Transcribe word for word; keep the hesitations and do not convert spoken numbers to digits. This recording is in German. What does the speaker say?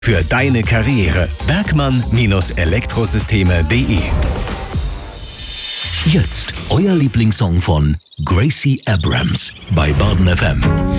Für deine Karriere. Bergmann-Elektrosysteme punkt de. Jetzt euer Lieblingssong von Gracie Abrams bei Baden F M.